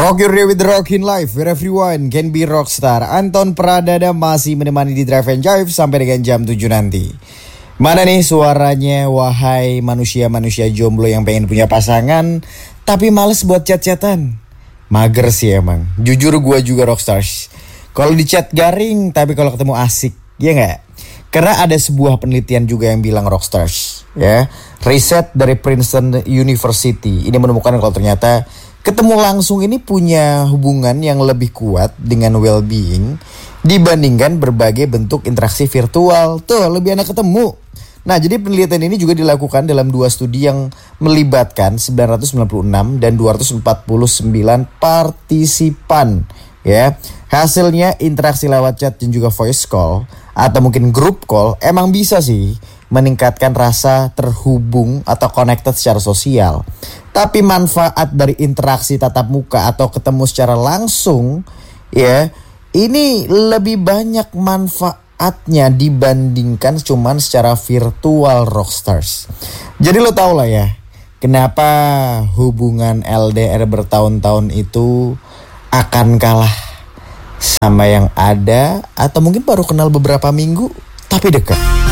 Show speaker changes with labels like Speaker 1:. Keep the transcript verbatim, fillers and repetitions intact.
Speaker 1: Rock your day with the Rock in Life, where everyone can be rockstar. Anton Pradana masih menemani di Drive and Jive sampai dengan jam tujuh nanti. Mana nih suaranya, wahai manusia-manusia jomblo yang pengen punya pasangan tapi males buat chat-chatan? Mager sih emang. Jujur gue juga rockstars. Kalau di chat garing, tapi kalau ketemu asik, ya nggak? Karena ada sebuah penelitian juga yang bilang rockstars, ya. Riset dari Princeton University ini menemukan kalau ternyata ketemu langsung ini punya hubungan yang lebih kuat dengan well-being dibandingkan berbagai bentuk interaksi virtual. Tuh, lebih enak ketemu. Nah, jadi penelitian ini juga dilakukan dalam dua studi yang melibatkan sembilan ratus sembilan puluh enam dan dua ratus empat puluh sembilan partisipan. Ya, hasilnya interaksi lewat chat dan juga voice call atau mungkin group call emang bisa sih meningkatkan rasa terhubung atau connected secara sosial. Tapi manfaat dari interaksi tatap muka atau ketemu secara langsung, ya, ini lebih banyak manfaatnya dibandingkan cuman secara virtual rockstars. Jadi lo tau lah ya, kenapa hubungan L D R bertahun-tahun itu akan kalah sama yang ada atau mungkin baru kenal beberapa minggu tapi dekat.